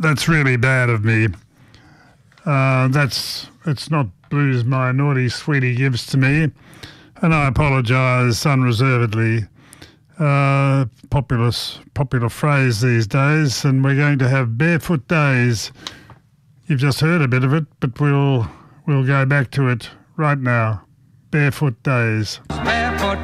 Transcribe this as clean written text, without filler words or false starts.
That's really bad of me. It's not blues my naughty sweetie gives to me, and I apologise unreservedly. Popular phrase these days, and we're going to have Barefoot Days. You've just heard a bit of it, but we'll go back to it right now. Barefoot Days.